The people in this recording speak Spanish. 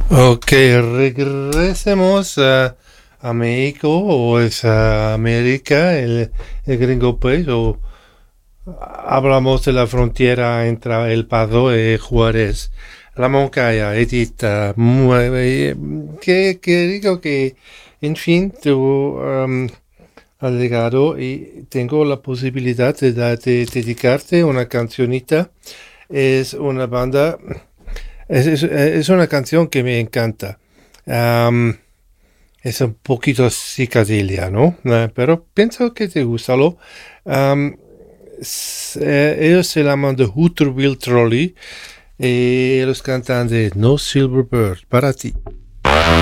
Ok, regresemos a México o es a América, el gringo pues, o hablamos de la frontera entre El Paso y Juárez. La Moncaya, Edith, que digo que, en fin, tú has llegado y tengo la posibilidad de dedicarte una cancionita. Es una banda. Es una canción que me encanta. Am, es un poquito psicadelia, ¿no? Pero pienso que te gusta. Ellos se llaman The Hooterville Trolley y ellos cantan de No Silver Bird para ti.